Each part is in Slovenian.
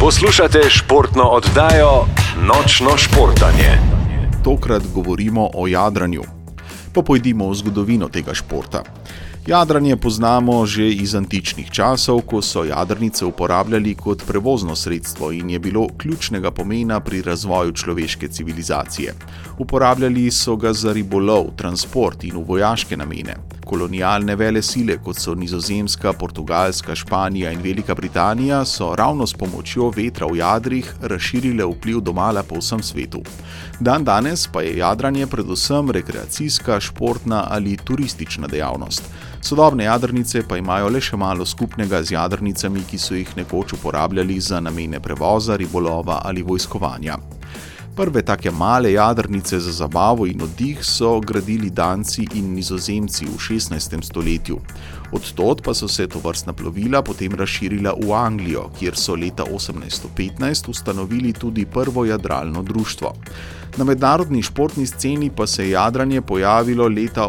Poslušate športno oddajo Nočno športanje. Tokrat govorimo o jadranju. Pa pojdimo v zgodovino tega športa. Jadranje poznamo že iz antičnih časov, ko so jadrnice uporabljali kot prevozno sredstvo in je bilo ključnega pomena pri razvoju človeške civilizacije. Uporabljali so ga za ribolov, transport in v vojaške namene. Kolonialne velesile, kot so Nizozemska, Portugalska, Španija in Velika Britanija, so ravno s pomočjo vetra v jadrih razširile vpliv domala po vsem svetu. Danes pa je jadranje predvsem rekreacijska, športna ali turistična dejavnost. Sodobne jadrnice pa imajo le še malo skupnega z jadrnicami, ki so jih nekoč uporabljali za namene prevoza, ribolova ali vojskovanja. Prve take male jadrnice za zabavo in oddih so gradili Danci in Nizozemci v 16. stoletju. Od tod pa so se tovrstna plovila potem razširila v Anglijo, kjer so leta 1815 ustanovili tudi prvo jadralno društvo. Na mednarodni športni sceni pa se je jadranje pojavilo leta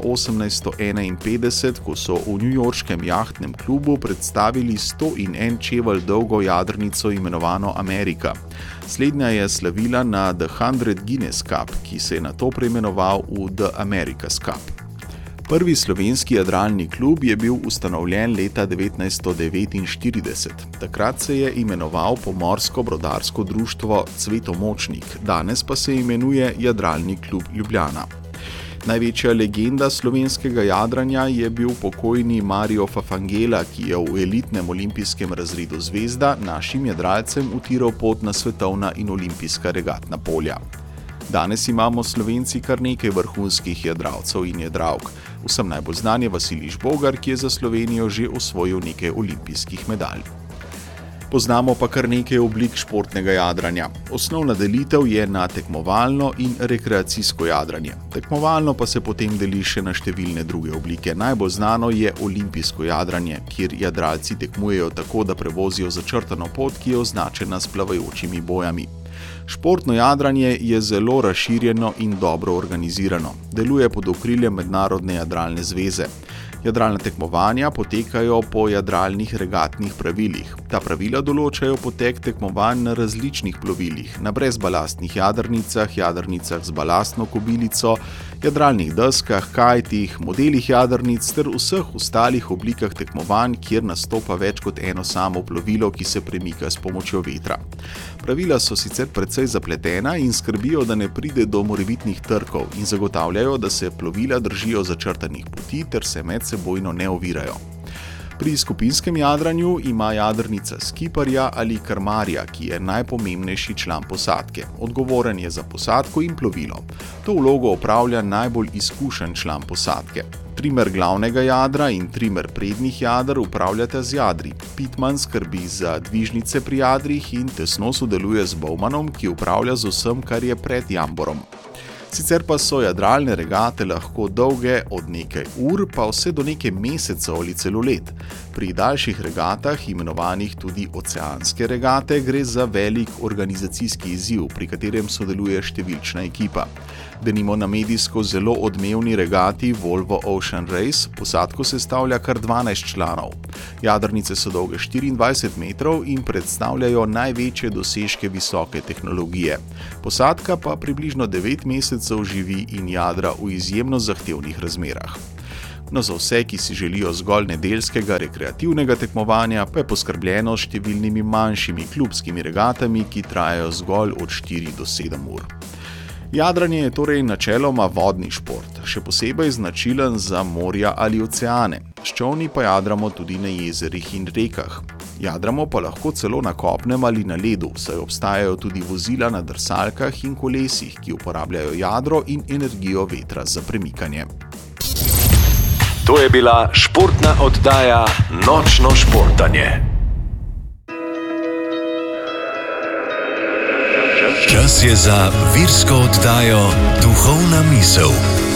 1851, ko so v newyorškem jahtnem klubu predstavili 101 čevelj dolgo jadrnico imenovano Amerika. Slednja je slavila na The 100 Guinness Cup, ki se je nato preimenoval v The America's Cup. Prvi slovenski jadralni klub je bil ustanovljen leta 1949. Takrat se je imenoval Pomorsko-brodarsko društvo Cvetomočnik, danes pa se imenuje Jadralni klub Ljubljana. Največja legenda slovenskega jadranja je bil pokojni Mario Fafangela, ki je v elitnem olimpijskem razredu zvezda našim jadralcem utiral pot na svetovna in olimpijska regatna polja. Danes imamo Slovenci kar nekaj vrhunskih jadralcev in jadralk. Vsem najbolj znan je Vasilij Žbogar, ki je za Slovenijo že osvojil nekaj olimpijskih medalj. Poznamo pa kar nekaj oblik športnega jadranja. Osnovna delitev je na tekmovalno in rekreacijsko jadranje. Tekmovalno pa se potem deli še na številne druge oblike. Najbolj znano je olimpijsko jadranje, kjer jadralci tekmujejo tako, da prevozijo začrtano pot, ki je označena s plavajočimi bojami. Športno jadranje je zelo razširjeno in dobro organizirano. Deluje pod okriljem Mednarodne jadralne zveze. Jadralna tekmovanja potekajo po jadralnih regatnih pravilih. Ta pravila določajo potek tekmovanj na različnih plovilih, na brezbalastnih jadrnicah, jadrnicah z balastno kobilico, jadralnih deskah, kajtih, modelih jadrnic ter vseh ostalih oblikah tekmovanj, kjer nastopa več kot eno samo plovilo, ki se premika s pomočjo vetra. Pravila so sicer precej zapletena in skrbijo, da ne pride do morebitnih trkov in zagotavljajo, da se plovila držijo začrtanih poti ter se medsebojno ne ovirajo. Pri skupinskem jadranju ima jadrnica skiparja ali krmarja, ki je najpomembnejši član posadke. Odgovoren je za posadko in plovilo. To vlogo opravlja najbolj izkušen član posadke. Trimer glavnega jadra in trimer prednjih jader upravljata z jadri. Pitman skrbi za dvižnice pri jadrih in tesno sodeluje z bowmanom, ki upravlja z vsem, kar je pred jamborom. Sicer pa so jadralne regate lahko dolge od nekaj ur pa vse do nekaj mesecev ali celo let. Pri daljših regatah, imenovanih tudi oceanske regate, gre za velik organizacijski izziv, pri katerem sodeluje številčna ekipa. Denimo na medijsko zelo odmevni regati Volvo Ocean Race posadko sestavlja kar 12 članov. Jadrnice so dolge 24 metrov in predstavljajo največje dosežke visoke tehnologije. Posadka pa približno 9 mesecev živi in jadra v izjemno zahtevnih razmerah. No, za vse, ki si želijo zgolj nedeljskega rekreativnega tekmovanja, pa je poskrbljeno s številnimi manjšimi klubskimi regatami, ki trajajo zgolj od 4 do 7 ur. Jadranje je torej načeloma vodni šport, še posebej značilen za morja ali oceane. S čolni pa jadramo tudi na jezerih in rekah. Jadramo pa lahko celo na kopnem ali na ledu, saj obstajajo tudi vozila na drsalkah in kolesih, ki uporabljajo jadro in energijo vetra za premikanje. To je bila športna oddaja Nočno športanje. Čas je za virsko oddajo Duhovna misel.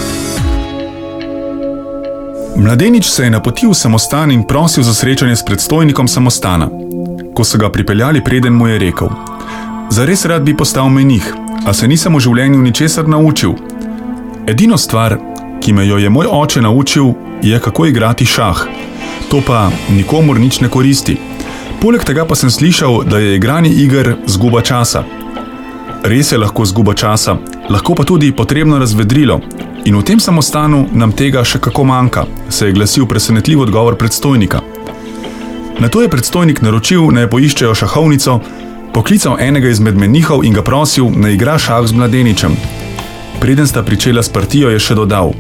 Mladenič se je napotil v samostan in prosil za srečanje s predstojnikom samostana. Ko so ga pripeljali preden, mu je rekel: "Zares rad bi postal menih, a se nisem v življenju ničesar naučil. Edino stvar, ki me jo je moj oče naučil, je kako igrati šah. To pa nikomur nič ne koristi. Poleg tega pa sem slišal, da je igranje iger zguba časa. Res je lahko zguba časa, lahko pa tudi potrebno razvedrilo. In v tem samostanu nam tega še kako manjka, se je glasil presenetljiv odgovor predstojnika. Nato je predstojnik naročil, naj poiščejo šahovnico, poklical enega izmed menihov in ga prosil, naj igra šah z mladeničem. Preden sta pričela s partijo, je še dodal: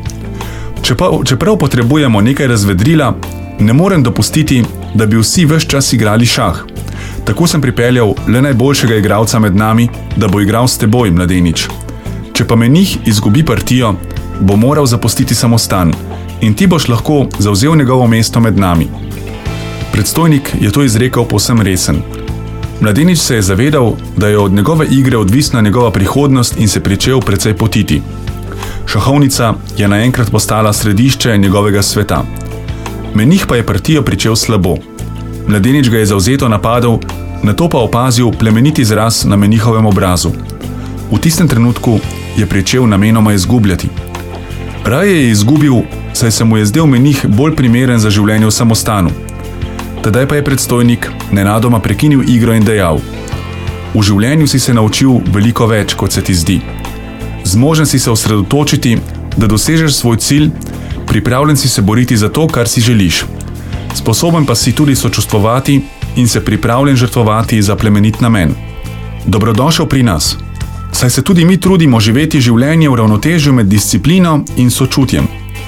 Čeprav potrebujemo nekaj razvedrila, ne morem dopustiti, da bi vsi ves čas igrali šah. Tako sem pripeljal le najboljšega igralca med nami, da bo igral s teboj, mladenič. Če pa menih izgubi partijo, bo moral zapustiti samostan in ti boš lahko zavzel njegovo mesto med nami. Predstojnik je to izrekel povsem resen. Mladenič se je zavedal, da je od njegove igre odvisna njegova prihodnost in se pričel precej potiti. Šahovnica je naenkrat postala središče njegovega sveta. Menih pa je partijo pričel slabo. Mladenič ga je zavzeto napadel, nato pa opazil plemeniti izraz na menihovem obrazu. V tistem trenutku je pričel namenoma izgubljati. Raje je izgubil, saj se mu je zdel menih bolj primeren za življenje v samostanu. Tedaj pa je predstojnik nenadoma prekinil igro in dejal: V življenju si se naučil veliko več, kot se ti zdi. Zmožen si se osredotočiti, da dosežeš svoj cilj, pripravljen si se boriti za to, kar si želiš. Sposoben pa si tudi sočustvovati in se pripravljen žrtvovati za plemenit namen. Dobrodošel pri nas, saj se tudi mi trudimo živeti življenje v ravnotežju med disciplino in sočutjem.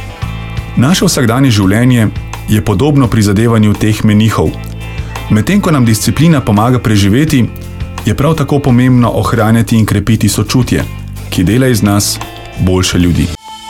Naše vsakdanje življenje je podobno prizadevanju teh menihov. Medtem ko nam disciplina pomaga preživeti, je prav tako pomembno ohranjati in krepiti sočutje, ki dela iz nas boljše ljudi.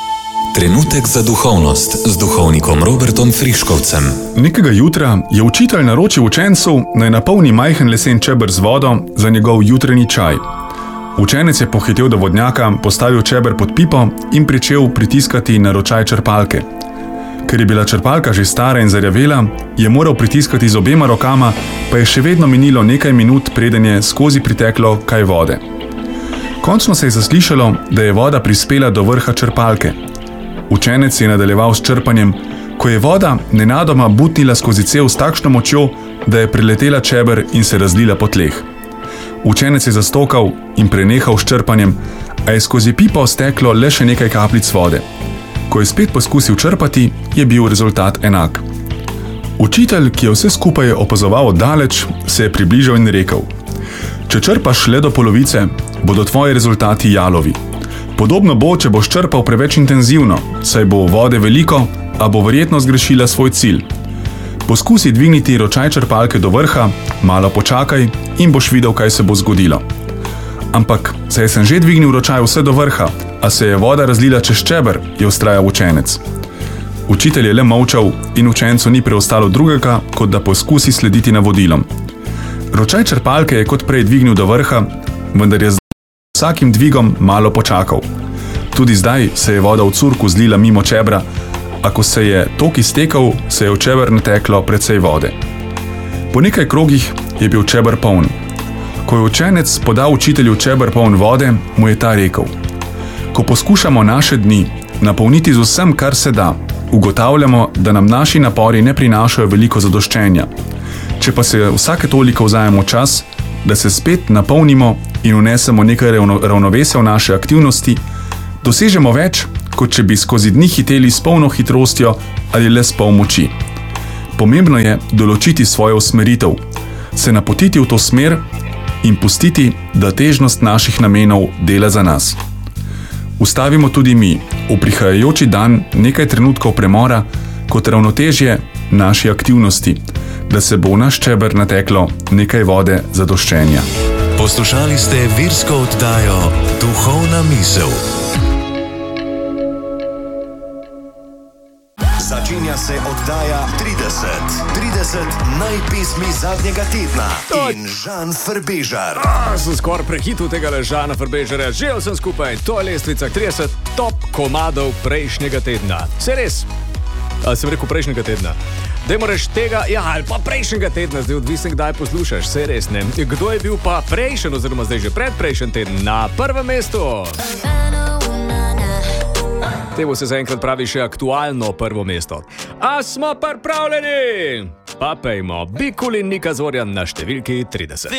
Trenutek za duhovnost z duhovnikom Robertom Friškovcem. Nekega jutra je učitelj naročil učencu, naj napolni majhen lesen čeber z vodo za njegov jutranji čaj. Učenec je pohitel do vodnjaka, postavil čeber pod pipo in pričel pritiskati na ročaj črpalke. Ker je bila črpalka že stara in zarjavela, je moral pritiskati z obema rokama, pa je še vedno minilo nekaj minut, preden je skozi priteklo kaj vode. Končno se je zaslišalo, da je voda prispela do vrha črpalke. Učenec je nadaljeval s črpanjem, ko je voda nenadoma butnila skozi cev s takšno močjo, da je preletela čeber in se razlila po tleh. Učenec je zastokal in prenehal s črpanjem, a je skozi pipo steklo le še nekaj kapljic vode. Ko je spet poskusil črpati, je bil rezultat enak. Učitelj, ki je vse skupaj opazoval oddaleč, se je približal in rekel: Če črpaš le do polovice, bodo tvoji rezultati jalovi. Podobno bo, če boš črpal preveč intenzivno, saj bo vode veliko, a bo verjetno zgrešila svoj cilj. Poskusi dvigniti ročaj črpalke do vrha, malo počakaj in boš videl, kaj se bo zgodilo. Ampak, saj sem že dvignil ročaj vse do vrha, a se je voda razlila čez čeber, je vztrajal učenec. Učitelj je le molčal in učencu ni preostalo drugega, kot da poskusi slediti navodilom. Ročaj črpalke je kot prej dvignil do vrha, vendar je z vsakim dvigom malo počakal. Tudi zdaj se je voda v curku zlila mimo čebra, a ko se je tok iztekal, se je v čeber nateklo precej vode. Po nekaj krogih je bil čeber poln. Ko je učenec podal učitelju čeber poln vode, mu je ta rekel: Ko poskušamo naše dni napolniti z vsem, kar se da, ugotavljamo, da nam naši napori ne prinašajo veliko zadoščenja. Če pa se vsake toliko vzamemo čas, da se spet napolnimo in vnesemo nekaj ravnovesja v naše aktivnosti, dosežemo več, kot če bi skozi dni hiteli s polno hitrostjo ali le s pol moči. Pomembno je določiti svojo usmeritev, se napotiti v to smer in pustiti, da težnost naših namenov dela za nas. Ustavimo tudi mi v prihajajoči dan nekaj trenutkov premora kot ravnotežje naši aktivnosti, da se bo v naš čeber nateklo nekaj vode zadoščenja. Poslušali ste virsko oddajo Duhovna misel. Začenja se oddaja 30 najpesmi zadnjega tedna in Žan Frbežar. Sem skoraj prehitil tega Žana Frbežarja. Žel sem skupaj, to je lestvica 30 top komadov prejšnjega tedna. Se res? Sem rekel prejšnjega tedna. Dajmo reči tega, ali pa prejšnjega tedna, zdaj odvisno, kdaj poslušaš, se res ne. Kdo je bil pa prejšen, oziroma zdaj že predprejšen teden na prvem mestu? Temu se zaenkrat pravi še aktualno prvo mesto. A smo pripravljeni? Pa pejmo, Bikul in Nika Zorjan na številki 30.